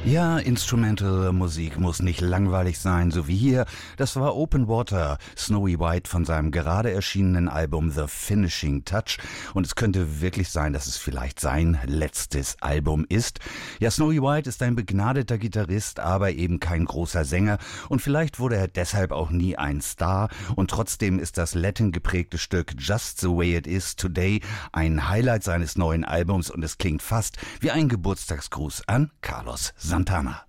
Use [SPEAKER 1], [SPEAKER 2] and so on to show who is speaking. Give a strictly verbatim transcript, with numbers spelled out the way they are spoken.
[SPEAKER 1] Ja, Instrumental-Musik muss nicht langweilig sein, so wie hier. Das war Open Water, Snowy White von seinem gerade erschienenen Album The Finishing Touch. Und es könnte wirklich sein, dass es vielleicht sein letztes Album ist. Ja, Snowy White ist ein begnadeter Gitarrist, aber eben kein großer Sänger. Und vielleicht wurde er deshalb auch nie ein Star. Und trotzdem ist das Latin geprägte Stück Just the Way It Is Today ein Highlight seines neuen Albums. Und es klingt fast wie ein Geburtstagsgruß an Carlos Santana.